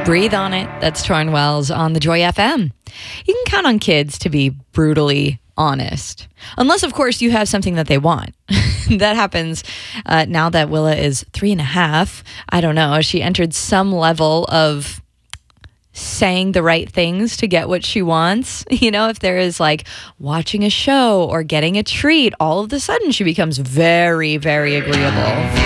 Breathe on It. That's Torrin Wells on the Joy FM. You can count on kids to be brutally honest. Unless, of course, you have something that they want. That happens now that Willa is 3.5. I don't know. She entered some level of saying the right things to get what she wants. You know, if there is like watching a show or getting a treat, all of a sudden she becomes very, very agreeable.